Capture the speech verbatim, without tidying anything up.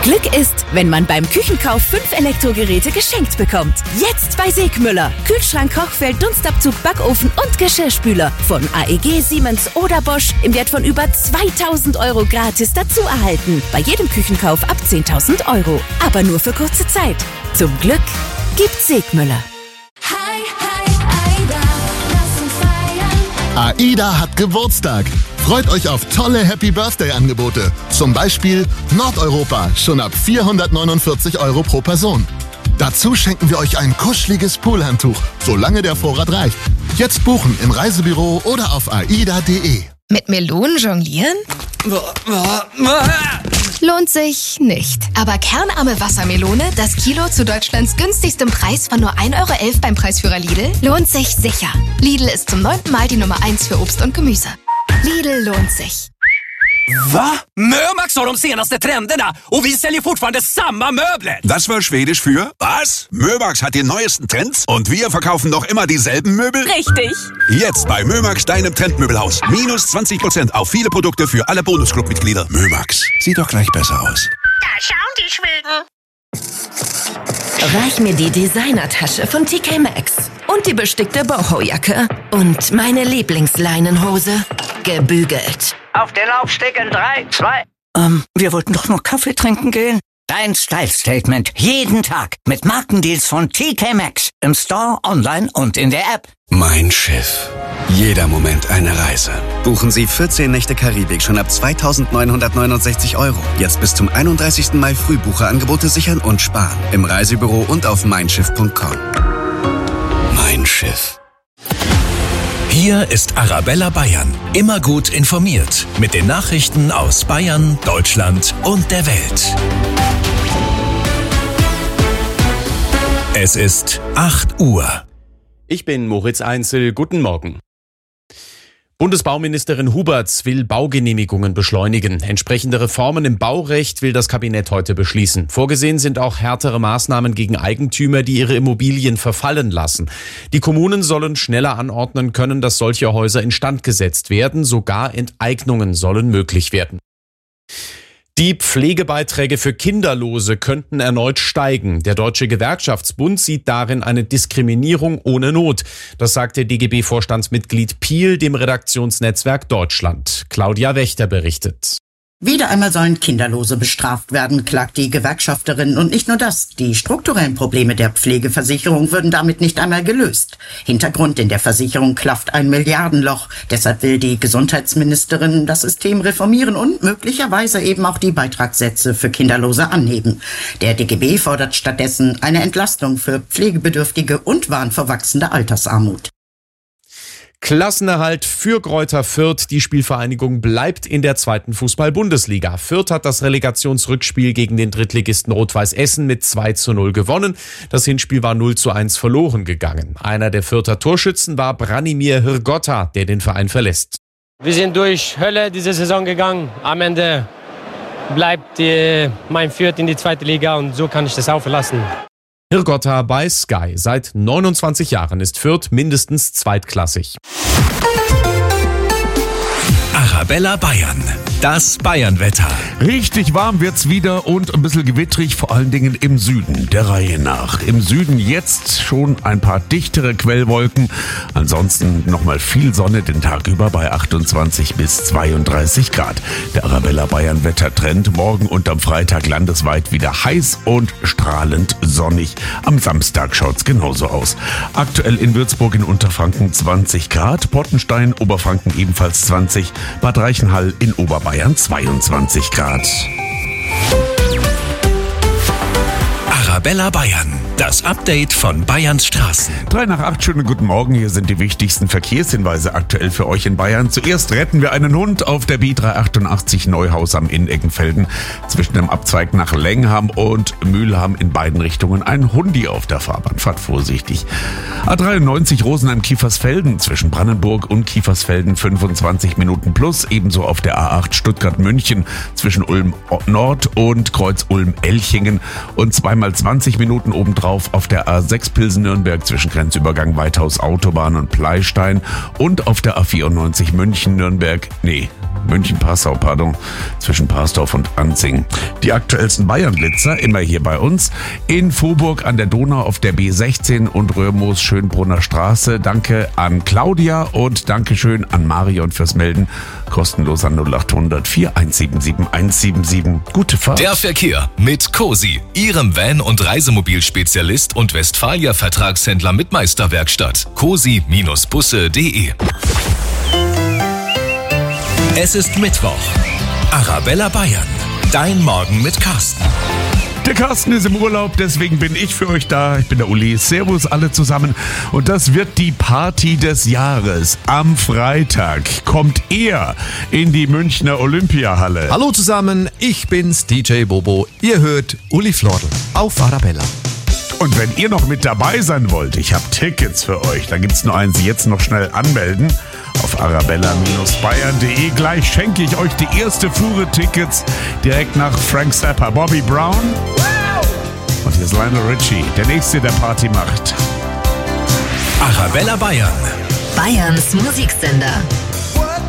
Glück ist, wenn man beim Küchenkauf fünf Elektrogeräte geschenkt bekommt. Jetzt bei Segmüller. Kühlschrank, Kochfeld, Dunstabzug, Backofen und Geschirrspüler. Von A E G, Siemens oder Bosch im Wert von über zweitausend Euro gratis dazu erhalten. Bei jedem Küchenkauf ab zehntausend Euro. Aber nur für kurze Zeit. Zum Glück gibt's Segmüller. Hi, hi, Aida, lass uns feiern. AIDA hat Geburtstag. Freut euch auf tolle Happy-Birthday-Angebote. Zum Beispiel Nordeuropa, schon ab vierhundertneunundvierzig Euro pro Person. Dazu schenken wir euch ein kuscheliges Poolhandtuch, solange der Vorrat reicht. Jetzt buchen im Reisebüro oder auf aida punkt de. Mit Melonen jonglieren? Lohnt sich nicht. Aber kernarme Wassermelone, das Kilo zu Deutschlands günstigstem Preis von nur ein Euro elf beim Preisführer Lidl, lohnt sich sicher. Lidl ist zum neunten Mal die Nummer eins für Obst und Gemüse. Lidl lohnt sich. Va? Mömax har de senaste trenderna och vi säljer fortfarande samma möbler. Das war Schwedisch für was? Mömax hat die neuesten Trends und wir verkaufen noch immer dieselben Möbel? Richtig. Jetzt bei Mömax, deinem Trendmöbelhaus. Minus zwanzig Prozent auf viele Produkte für alle Bonusclub-Mitglieder. Mömax, sieht doch gleich besser aus. Da schauen die Schweden. Reich mir die Designertasche von T K Maxx und die bestickte Boho-Jacke und meine Lieblingsleinenhose gebügelt. Auf den Laufsteg in drei, zwei. Ähm, wir wollten doch nur Kaffee trinken gehen. Dein Style-Statement. Jeden Tag. Mit Markendeals von T K Maxx. Im Store, online und in der App. Mein Schiff. Jeder Moment eine Reise. Buchen Sie vierzehn Nächte Karibik schon ab zweitausendneunhundertneunundsechzig Euro. Jetzt bis zum einunddreißigsten Mai Frühbucherangebote sichern und sparen. Im Reisebüro und auf mein schiff punkt com. Mein Schiff. Hier ist Arabella Bayern. Immer gut informiert. Mit den Nachrichten aus Bayern, Deutschland und der Welt. Es ist acht Uhr. Ich bin Moritz Einzel. Guten Morgen. Bundesbauministerin Huberts will Baugenehmigungen beschleunigen. Entsprechende Reformen im Baurecht will das Kabinett heute beschließen. Vorgesehen sind auch härtere Maßnahmen gegen Eigentümer, die ihre Immobilien verfallen lassen. Die Kommunen sollen schneller anordnen können, dass solche Häuser instand gesetzt werden. Sogar Enteignungen sollen möglich werden. Die Pflegebeiträge für Kinderlose könnten erneut steigen. Der Deutsche Gewerkschaftsbund sieht darin eine Diskriminierung ohne Not. Das sagte D G B-Vorstandsmitglied Piel dem Redaktionsnetzwerk Deutschland. Claudia Wächter berichtet. Wieder einmal sollen Kinderlose bestraft werden, klagt die Gewerkschafterin. Und nicht nur das, die strukturellen Probleme der Pflegeversicherung würden damit nicht einmal gelöst. Hintergrund: in der Versicherung klafft ein Milliardenloch. Deshalb will die Gesundheitsministerin das System reformieren und möglicherweise eben auch die Beitragssätze für Kinderlose anheben. Der D G B fordert stattdessen eine Entlastung für Pflegebedürftige und warnt vor wachsender Altersarmut. Klassenerhalt für Greuther Fürth. Die Spielvereinigung bleibt in der zweiten Fußball-Bundesliga. Fürth hat das Relegationsrückspiel gegen den Drittligisten Rot-Weiß Essen mit zwei zu null gewonnen. Das Hinspiel war null zu eins verloren gegangen. Einer der Fürther Torschützen war Branimir Hrgotta, der den Verein verlässt. Wir sind durch Hölle diese Saison gegangen. Am Ende bleibt die, mein Fürth in die zweite Liga und so kann ich das auch verlassen. Hrgotta bei Sky. Seit neunundzwanzig Jahren ist Fürth mindestens zweitklassig. Arabella Bayern. Das Bayern-Wetter. Richtig warm wird's wieder und ein bisschen gewittrig, vor allen Dingen im Süden, der Reihe nach. Im Süden jetzt schon ein paar dichtere Quellwolken. Ansonsten nochmal viel Sonne den Tag über bei achtundzwanzig bis zweiunddreißig Grad. Der Arabella Bayern Wettertrend. Morgen und am Freitag landesweit wieder heiß und strahlend sonnig. Am Samstag schaut's genauso aus. Aktuell in Würzburg in Unterfranken zwanzig Grad, Pottenstein, Oberfranken ebenfalls zwanzig, Bad Reichenhall in Oberbayern Bayern zweiundzwanzig Grad. Arabella Bayern. Das Update von Bayerns Straßen. Drei nach acht, schönen guten Morgen. Hier sind die wichtigsten Verkehrshinweise aktuell für euch in Bayern. Zuerst retten wir einen Hund auf der B dreihundertachtundachtzig Neuhaus am Inn-Eggenfelden. Zwischen dem Abzweig nach Lengham und Mülheim in beiden Richtungen ein Hundi auf der Fahrbahn. Fahrt vorsichtig. A dreiundneunzig Rosenheim-Kiefersfelden zwischen Brandenburg und Kiefersfelden fünfundzwanzig Minuten plus. Ebenso auf der A acht Stuttgart-München zwischen Ulm Nord und Kreuz Ulm-Elchingen und zweimal zwanzig Minuten obendrauf auf der A sechs Pilsen-Nürnberg zwischen Grenzübergang Weithaus Autobahn und Pleistein und auf der A vierundneunzig München-Nürnberg, nee, München-Passau, pardon, zwischen Parsdorf und Anzing. Die aktuellsten Bayern-Blitzer immer hier bei uns. In Vorburg an der Donau auf der B sechzehn und Röhrmoos Schönbrunner Straße. Danke an Claudia und Dankeschön an Marion fürs Melden. Kostenlos an null acht hundert vier eins sieben sieben eins sieben sieben. Gute Fahrt. Der Verkehr mit Cosi, Ihrem Van- und Reisemobilspezialist und Westfalia-Vertragshändler mit Meisterwerkstatt. cosi Bindestrich busse punkt de. Es ist Mittwoch. Arabella Bayern. Dein Morgen mit Carsten. Der Carsten ist im Urlaub, deswegen bin ich für euch da. Ich bin der Uli. Servus alle zusammen. Und das wird die Party des Jahres. Am Freitag kommt er in die Münchner Olympiahalle. Hallo zusammen, ich bin's, D J Bobo. Ihr hört Uli Flordl auf Arabella. Und wenn ihr noch mit dabei sein wollt, ich habe Tickets für euch. Da gibt's nur eins, jetzt noch schnell anmelden. Auf arabella Bindestrich bayern punkt de. Gleich schenke ich euch die erste Fuhre Tickets direkt nach Frank Zappa, Bobby Brown. Und hier ist Lionel Richie, der nächste, der Party macht. Arabella Bayern. Bayerns Musiksender.